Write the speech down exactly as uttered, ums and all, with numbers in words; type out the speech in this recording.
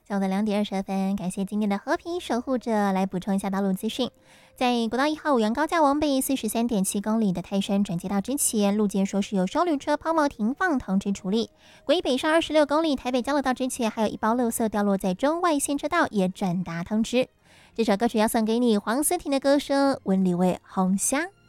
下午的两点二十二分，感谢今天的和平守护者来补充一下道路资讯。在国道一号五杨高架往北四十三点七公里的泰山转接道之前，路肩说是有收旅车抛锚停放通知处理。国一北上二十六公里台北交流道之前，还有一包垃圾掉落在中外线车道，也转达通知。这首歌曲要送给你，黄思婷的歌声《温里味红香》。